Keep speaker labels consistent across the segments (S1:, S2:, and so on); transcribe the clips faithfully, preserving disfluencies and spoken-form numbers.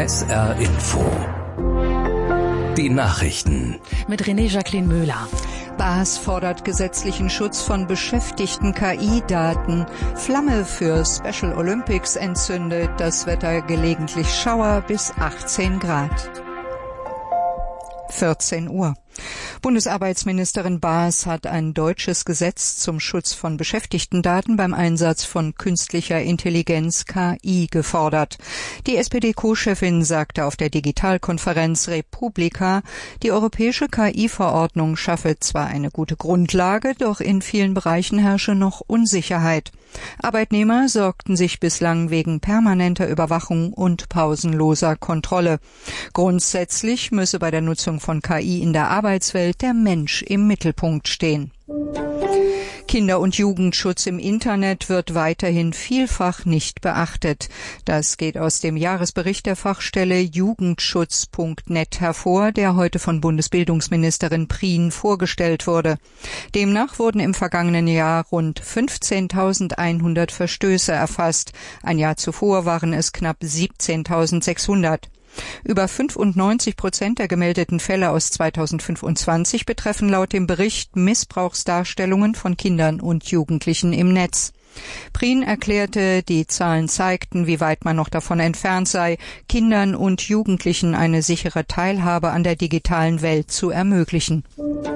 S1: S R Info. Die Nachrichten.
S2: Mit René Jacqueline Möhler.
S3: BAS fordert gesetzlichen Schutz von beschäftigten K I-Daten. Flamme für Special Olympics entzündet. Das Wetter gelegentlich Schauer bis achtzehn Grad. vierzehn Uhr. Bundesarbeitsministerin Baas hat ein deutsches Gesetz zum Schutz von Beschäftigtendaten beim Einsatz von künstlicher Intelligenz K I gefordert. Die S P D-Co-Chefin sagte auf der Digitalkonferenz Republika, die europäische K I-Verordnung schaffe zwar eine gute Grundlage, doch in vielen Bereichen herrsche noch Unsicherheit. Arbeitnehmer sorgten sich bislang wegen permanenter Überwachung und pausenloser Kontrolle. Grundsätzlich müsse bei der Nutzung von K I in der Arbeitswelt der Mensch im Mittelpunkt stehen. Kinder- und Jugendschutz im Internet wird weiterhin vielfach nicht beachtet. Das geht aus dem Jahresbericht der Fachstelle Jugendschutz Punkt net hervor, der heute von Bundesbildungsministerin Prien vorgestellt wurde. Demnach wurden im vergangenen Jahr rund fünfzehntausendeinhundert Verstöße erfasst. Ein Jahr zuvor waren es knapp siebzehntausendsechshundert. Über fünfundneunzig Prozent der gemeldeten Fälle aus zweitausendfünfundzwanzig betreffen laut dem Bericht Missbrauchsdarstellungen von Kindern und Jugendlichen im Netz. Prien erklärte, die Zahlen zeigten, wie weit man noch davon entfernt sei, Kindern und Jugendlichen eine sichere Teilhabe an der digitalen Welt zu ermöglichen.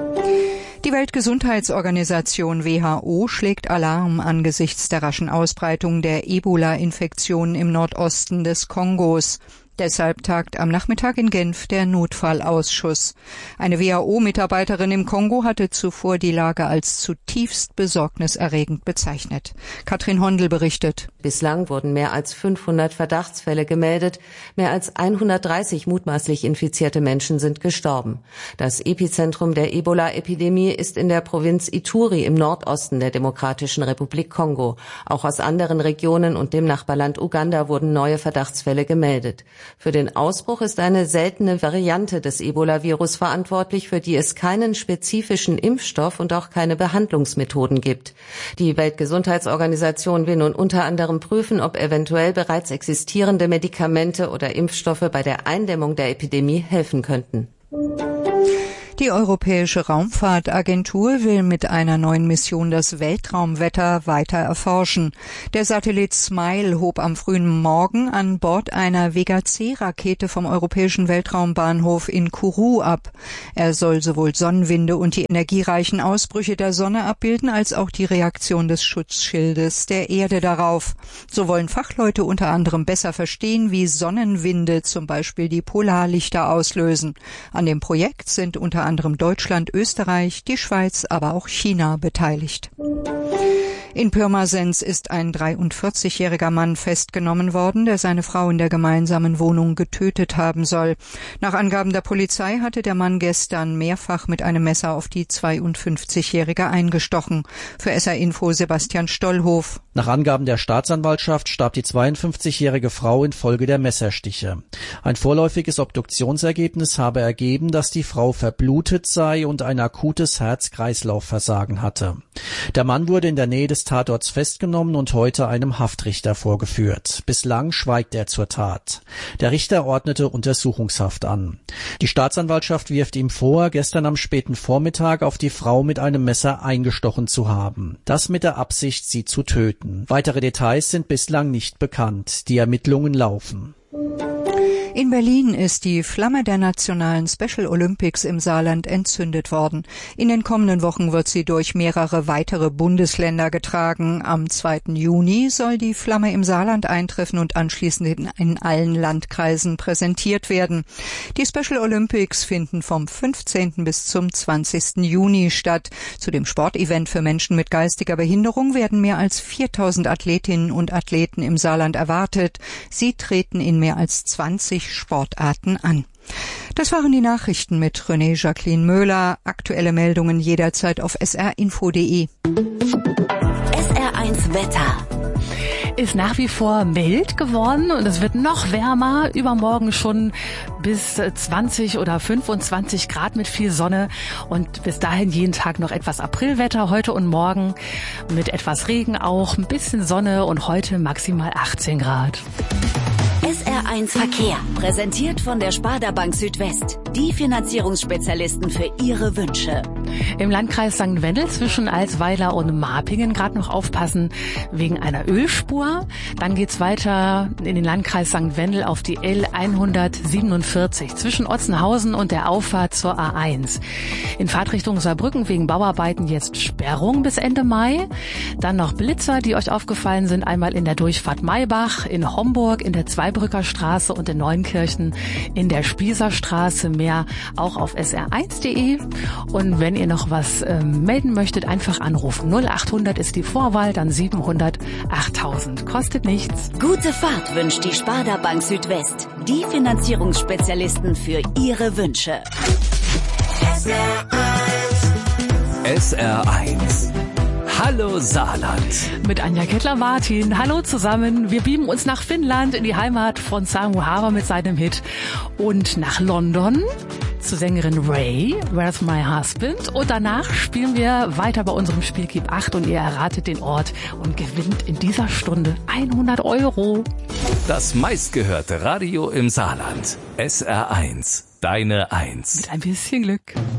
S3: Die Weltgesundheitsorganisation W H O schlägt Alarm angesichts der raschen Ausbreitung der Ebola-Infektion im Nordosten des Kongos. Deshalb tagt am Nachmittag in Genf der Notfallausschuss. Eine W H O-Mitarbeiterin im Kongo hatte zuvor die Lage als zutiefst besorgniserregend bezeichnet. Katrin Hondel berichtet.
S4: Bislang wurden mehr als fünfhundert Verdachtsfälle gemeldet. Mehr als hundertdreißig mutmaßlich infizierte Menschen sind gestorben. Das Epizentrum der Ebola-Epidemie ist in der Provinz Ituri im Nordosten der Demokratischen Republik Kongo. Auch aus anderen Regionen und dem Nachbarland Uganda wurden neue Verdachtsfälle gemeldet. Für den Ausbruch ist eine seltene Variante des Ebola-Virus verantwortlich, für die es keinen spezifischen Impfstoff und auch keine Behandlungsmethoden gibt. Die Weltgesundheitsorganisation will nun unter anderem prüfen, ob eventuell bereits existierende Medikamente oder Impfstoffe bei der Eindämmung der Epidemie helfen könnten.
S3: Die Europäische Raumfahrtagentur will mit einer neuen Mission das Weltraumwetter weiter erforschen. Der Satellit SMILE hob am frühen Morgen an Bord einer Vega-C-Rakete vom Europäischen Weltraumbahnhof in Kourou ab. Er soll sowohl Sonnenwinde und die energiereichen Ausbrüche der Sonne abbilden, als auch die Reaktion des Schutzschildes der Erde darauf. So wollen Fachleute unter anderem besser verstehen, wie Sonnenwinde zum Beispiel die Polarlichter auslösen. An dem Projekt sind unter anderem Deutschland, Österreich, die Schweiz, aber auch China beteiligt. In Pirmasens ist ein dreiundvierzigjähriger Mann festgenommen worden, der seine Frau in der gemeinsamen Wohnung getötet haben soll. Nach Angaben der Polizei hatte der Mann gestern mehrfach mit einem Messer auf die zweiundfünfzigjährige eingestochen. Für S R Info Sebastian Stollhof.
S5: Nach Angaben der Staatsanwaltschaft starb die zweiundfünfzigjährige Frau infolge der Messerstiche. Ein vorläufiges Obduktionsergebnis habe ergeben, dass die Frau verblutet sei und ein akutes Herz-Kreislauf-Versagen hatte. Der Mann wurde in der Nähe des Tatorts festgenommen und heute einem Haftrichter vorgeführt. Bislang schweigt er zur Tat. Der Richter ordnete Untersuchungshaft an. Die Staatsanwaltschaft wirft ihm vor, gestern am späten Vormittag auf die Frau mit einem Messer eingestochen zu haben. Das mit der Absicht, sie zu töten. Weitere Details sind bislang nicht bekannt. Die Ermittlungen laufen.
S3: In Berlin ist die Flamme der nationalen Special Olympics im Saarland entzündet worden. In den kommenden Wochen wird sie durch mehrere weitere Bundesländer getragen. Am zweiten Juni soll die Flamme im Saarland eintreffen und anschließend in, in allen Landkreisen präsentiert werden. Die Special Olympics finden vom fünfzehnten bis zum zwanzigsten Juni statt. Zu dem Sportevent für Menschen mit geistiger Behinderung werden mehr als viertausend Athletinnen und Athleten im Saarland erwartet. Sie treten in mehr als zwanzig Sportarten an. Das waren die Nachrichten mit René Jacqueline Möhler. Aktuelle Meldungen jederzeit auf s r info punkt d e.
S2: S R eins Wetter. Ist nach wie vor mild geworden und es wird noch wärmer. Übermorgen schon bis zwanzig oder fünfundzwanzig Grad mit viel Sonne und bis dahin jeden Tag noch etwas Aprilwetter. Heute und morgen mit etwas Regen auch, ein bisschen Sonne und heute maximal achtzehn Grad.
S6: S R eins Verkehr, präsentiert von der Sparda Bank Südwest. Die Finanzierungsspezialisten für Ihre Wünsche.
S2: Im Landkreis Sankt Wendel zwischen Alsweiler und Marpingen gerade noch aufpassen wegen einer Ölspur. Dann geht's weiter in den Landkreis Sankt Wendel auf die L hundertsiebenundvierzig zwischen Otzenhausen und der Auffahrt zur A eins. In Fahrtrichtung Saarbrücken wegen Bauarbeiten jetzt Sperrung bis Ende Mai. Dann noch Blitzer, die euch aufgefallen sind. Einmal in der Durchfahrt Maybach, in Homburg, in der Zweibrücker Straße und in Neunkirchen in der Spießer Straße. Mehr auch auf S R eins Punkt de. Und wenn ihr noch was ähm, melden möchtet, einfach anrufen. null achthundert ist die Vorwahl, dann siebenhundert achttausend. Kostet nichts.
S6: Gute Fahrt wünscht die Sparda Bank Südwest. Die Finanzierungsspezialisten für Ihre Wünsche.
S1: S R eins. S R eins. Hallo Saarland.
S2: Mit Anja Kettler-Martin. Hallo zusammen. Wir beamen uns nach Finnland in die Heimat von Samu Haber mit seinem Hit und nach London zu Sängerin Ray, Where's My Husband? Und danach spielen wir weiter bei unserem Spiel Gib acht und ihr erratet den Ort und gewinnt in dieser Stunde hundert Euro.
S1: Das meistgehörte Radio im Saarland. S R eins. Deine Eins.
S2: Mit ein bisschen Glück.